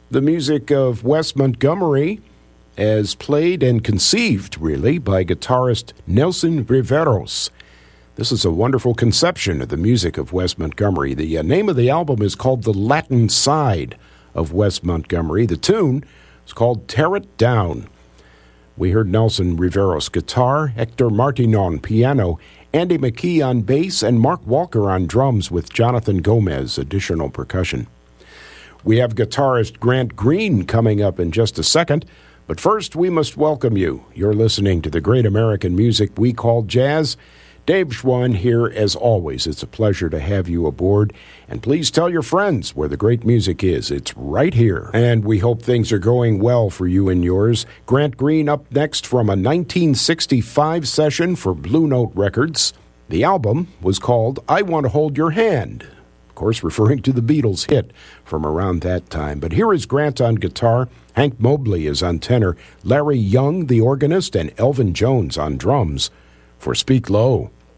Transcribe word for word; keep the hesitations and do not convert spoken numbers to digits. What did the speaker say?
The music of Wes Montgomery, as played and conceived, really, by guitarist Nelson Riveros. This is a wonderful conception of the music of Wes Montgomery. The uh, name of the album is called The Latin Side of Wes Montgomery. The tune is called Tear It Down. We heard Nelson Riveros guitar, Hector Martin on piano, Andy McKee on bass, and Mark Walker on drums with Jonathan Gomez additional percussion. We have guitarist Grant Green coming up in just a second, but first we must welcome you. You're listening to the great American music we call jazz. Dave Schwann here as always. It's a pleasure to have you aboard. And please tell your friends where the great music is. It's right here. And we hope things are going well for you and yours. Grant Green up next from a nineteen sixty-five session for Blue Note Records. The album was called I Want to Hold Your Hand. Of course, referring to the Beatles hit from around that time. But here is Grant on guitar, Hank Mobley is on tenor, Larry Young, the organist, and Elvin Jones on drums for Speak Low.